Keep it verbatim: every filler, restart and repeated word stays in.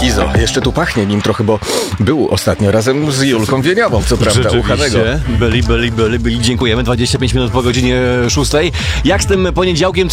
Kizo, jeszcze tu pachnie nim trochę, bo był ostatnio razem z Julką Wieniawą, co prawda, uchanego. Byli, byli, byli, byli. Dziękujemy. dwadzieścia pięć minut po godzinie szóstej. Jak z tym poniedziałkiem?